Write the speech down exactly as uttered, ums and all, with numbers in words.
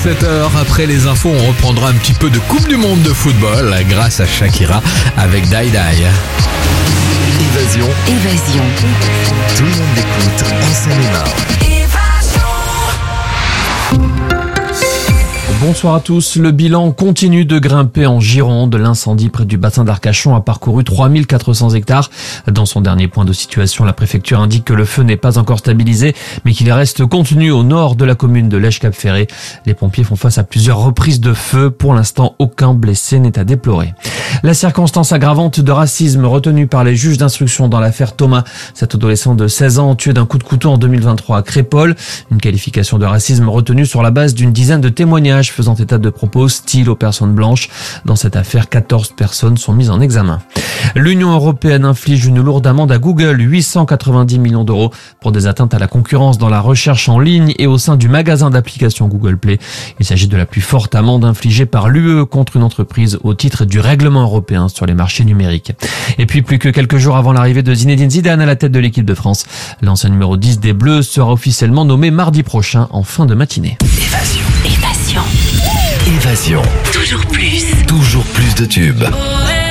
sept heures, après les infos, on reprendra un petit peu de Coupe du Monde de football grâce à Shakira avec Die Die. Évasion. Évasion. Tout le monde l'écoute en Seine-et-Marne. Bonsoir à tous. Le bilan continue de grimper en Gironde. L'incendie près du bassin d'Arcachon a parcouru trois mille quatre cents hectares. Dans son dernier point de situation, la préfecture indique que le feu n'est pas encore stabilisé, mais qu'il reste contenu au nord de la commune de Lèche-Cap-Ferré. Les pompiers font face à plusieurs reprises de feu. Pour l'instant, aucun blessé n'est à déplorer. La circonstance aggravante de racisme retenue par les juges d'instruction dans l'affaire Thomas. Cet adolescent de seize ans tué d'un coup de couteau en deux mille vingt-trois à Crépol. Une qualification de racisme retenue sur la base d'une dizaine de témoignages faisant état de propos hostiles aux personnes blanches. Dans cette affaire, quatorze personnes sont mises en examen. L'Union européenne inflige une lourde amende à Google, huit cent quatre-vingt-dix millions d'euros pour des atteintes à la concurrence dans la recherche en ligne et au sein du magasin d'applications Google Play. Il s'agit de la plus forte amende infligée par l'U E contre une entreprise au titre du règlement européen sur les marchés numériques. Et puis, plus que quelques jours avant l'arrivée de Zinedine Zidane à la tête de l'équipe de France, l'ancien numéro dix des Bleus sera officiellement nommé mardi prochain en fin de matinée. Évasion. Évasion. Évasion. Toujours plus. Toujours plus de tubes.